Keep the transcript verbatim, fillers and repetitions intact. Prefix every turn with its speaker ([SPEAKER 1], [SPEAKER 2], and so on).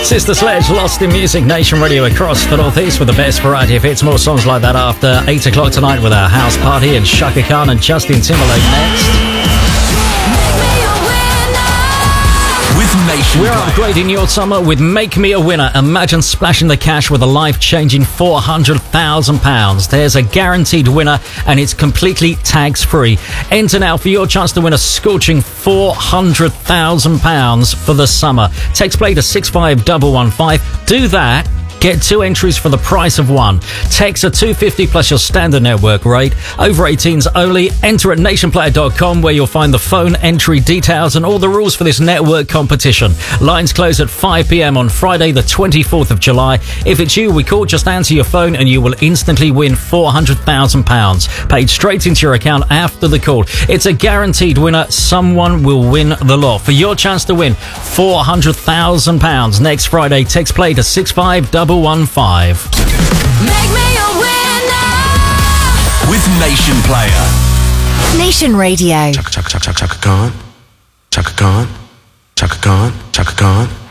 [SPEAKER 1] Sister Sledge, Lost in Music, Nation Radio across the Northeast with the best variety of hits. More songs like that after eight o'clock tonight with our house party and Shaka Khan and Justin Timberlake next. We're upgrading your summer with Make Me a Winner. Imagine splashing the cash with a life-changing four hundred thousand pounds. There's a guaranteed winner and it's completely tax-free. Enter now for your chance to win a scorching four hundred thousand pounds for the summer. Text play to six five one one five. Do that. Get two entries for the price of one. Text a two fifty plus your standard network rate. Over eighteens only. Enter at nation player dot com where you'll find the phone entry details and all the rules for this network competition. Lines close at five p.m. on Friday the twenty-fourth of July. If it's you, we call, just answer your phone and you will instantly win four hundred thousand pounds. Paid straight into your account after the call. It's a guaranteed winner. Someone will win the lot. For your chance to win four hundred thousand pounds next Friday, text play to six five one one five.
[SPEAKER 2] Make me a winner
[SPEAKER 3] with Nation Player.
[SPEAKER 4] Nation Radio.
[SPEAKER 5] Chaka Chaka Chaka Chaka Khan. Chaka Khan. Chaka Khan. Chaka Khan.